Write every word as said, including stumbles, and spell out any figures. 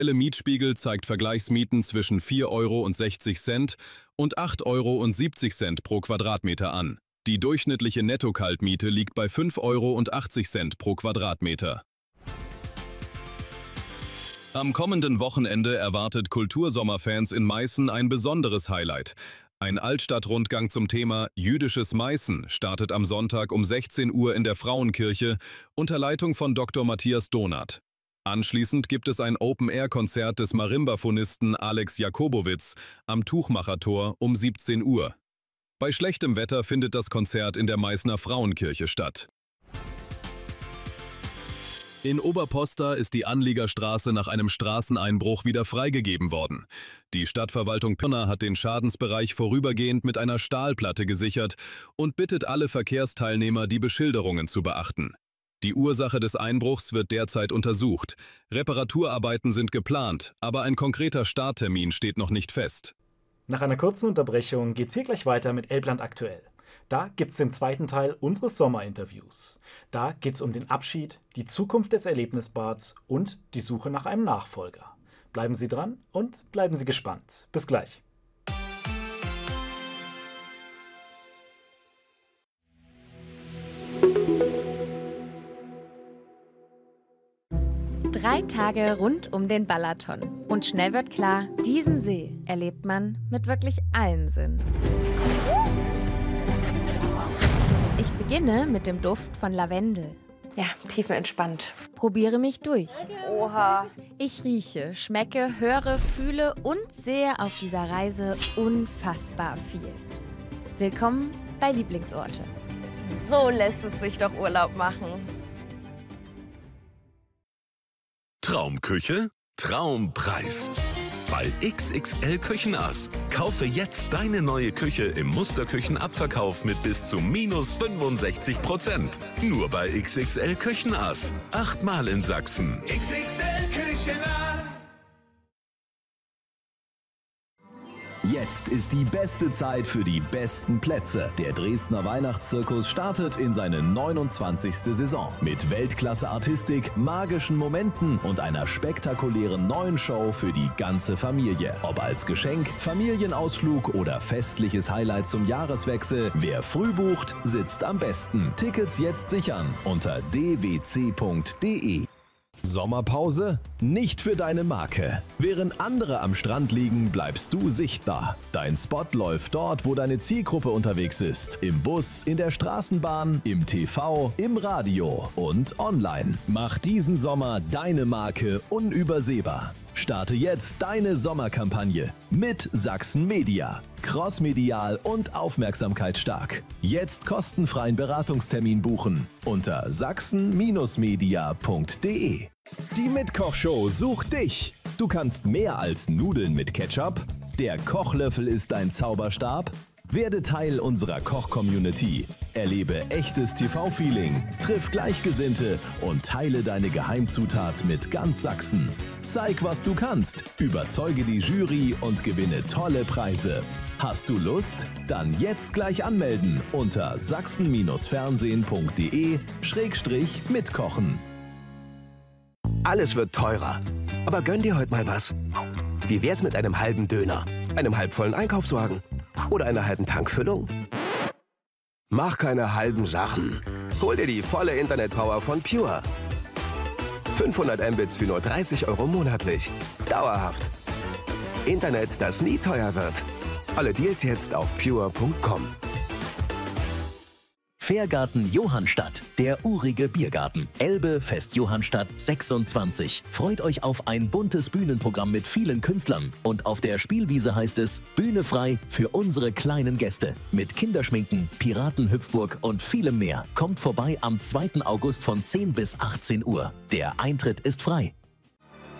Der Mietspiegel zeigt Vergleichsmieten zwischen vier Euro sechzig und acht Euro siebzig pro Quadratmeter an. Die durchschnittliche Netto-Kaltmiete liegt bei fünf Euro achtzig pro Quadratmeter. Am kommenden Wochenende erwartet Kultursommerfans in Meißen ein besonderes Highlight. Ein Altstadtrundgang zum Thema Jüdisches Meißen startet am Sonntag um sechzehn Uhr in der Frauenkirche unter Leitung von Doktor Matthias Donath. Anschließend gibt es ein Open-Air-Konzert des Marimba-Phonisten Alex Jakobowitz am Tuchmachertor um siebzehn Uhr. Bei schlechtem Wetter findet das Konzert in der Meißner Frauenkirche statt. In Oberposta ist die Anliegerstraße nach einem Straßeneinbruch wieder freigegeben worden. Die Stadtverwaltung Pirna hat den Schadensbereich vorübergehend mit einer Stahlplatte gesichert und bittet alle Verkehrsteilnehmer, die Beschilderungen zu beachten. Die Ursache des Einbruchs wird derzeit untersucht. Reparaturarbeiten sind geplant, aber ein konkreter Starttermin steht noch nicht fest. Nach einer kurzen Unterbrechung geht's hier gleich weiter mit Elbland aktuell. Da gibt's den zweiten Teil unseres Sommerinterviews. Da geht's um den Abschied, die Zukunft des Erlebnisbads und die Suche nach einem Nachfolger. Bleiben Sie dran und bleiben Sie gespannt. Bis gleich. Drei Tage rund um den Balaton. Und schnell wird klar, diesen See erlebt man mit wirklich allen Sinnen. Ich beginne mit dem Duft von Lavendel. Ja, tiefenentspannt. Probiere mich durch. Oha. Ich rieche, schmecke, höre, fühle und sehe auf dieser Reise unfassbar viel. Willkommen bei Lieblingsorte. So lässt es sich doch Urlaub machen. Traumküche, Traumpreis. Bei X X L Küchenass. Kaufe jetzt deine neue Küche im Musterküchenabverkauf mit bis zu minus fünfundsechzig Prozent. Nur bei X X L Küchenass. Achtmal in Sachsen. X X L Küchenass. Jetzt ist die beste Zeit für die besten Plätze. Der Dresdner Weihnachtszirkus startet in seine neunundzwanzigste Saison. Mit Weltklasse-Artistik, magischen Momenten und einer spektakulären neuen Show für die ganze Familie. Ob als Geschenk, Familienausflug oder festliches Highlight zum Jahreswechsel, wer früh bucht, sitzt am besten. Tickets jetzt sichern unter d w c punkt d e. Sommerpause? Nicht für deine Marke. Während andere am Strand liegen, bleibst du sichtbar. Dein Spot läuft dort, wo deine Zielgruppe unterwegs ist. Im Bus, in der Straßenbahn, im T V, im Radio und online. Mach diesen Sommer deine Marke unübersehbar. Starte jetzt deine Sommerkampagne mit Sachsen Media. Crossmedial und aufmerksamkeitsstark. Jetzt kostenfreien Beratungstermin buchen unter sachsen media punkt d e. Die Mitkochshow sucht dich. Du kannst mehr als Nudeln mit Ketchup. Der Kochlöffel ist dein Zauberstab. Werde Teil unserer Koch-Community. Erlebe echtes T V-Feeling, triff Gleichgesinnte und teile deine Geheimzutat mit ganz Sachsen. Zeig, was du kannst, überzeuge die Jury und gewinne tolle Preise. Hast du Lust? Dann jetzt gleich anmelden unter sachsen fernsehen punkt d e schrägstrich mitkochen. Alles wird teurer. Aber gönn dir heute mal was. Wie wär's mit einem halben Döner, einem halbvollen Einkaufswagen oder einer halben Tankfüllung? Mach keine halben Sachen. Hol dir die volle Internetpower von Pure. fünfhundert Mbits für nur dreißig Euro monatlich. Dauerhaft. Internet, das nie teuer wird. Alle Deals jetzt auf pure punkt com. Fährgarten Johannstadt, der urige Biergarten. Elbe Fest Johannstadt sechsundzwanzig. Freut euch auf ein buntes Bühnenprogramm mit vielen Künstlern. Und auf der Spielwiese heißt es Bühne frei für unsere kleinen Gäste. Mit Kinderschminken, Piratenhüpfburg und vielem mehr. Kommt vorbei am zweiten August von zehn bis achtzehn Uhr. Der Eintritt ist frei.